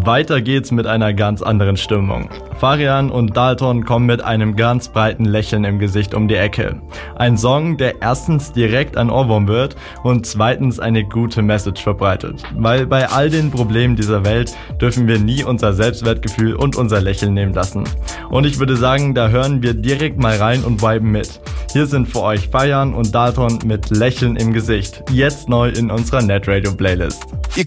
Weiter geht's mit einer ganz anderen Stimmung. Farian und Dalton kommen mit einem ganz breiten Lächeln im Gesicht um die Ecke. Ein Song, der erstens direkt ein Ohrwurm wird und zweitens eine gute Message verbreitet. Weil bei all den Problemen dieser Welt dürfen wir nie unser Selbstwertgefühl und unser Lächeln nehmen lassen. Und ich würde sagen, da hören wir direkt mal rein und viben mit. Hier sind für euch Farian und Dalton mit Lächeln im Gesicht. Jetzt neu in unserer Netradio Playlist.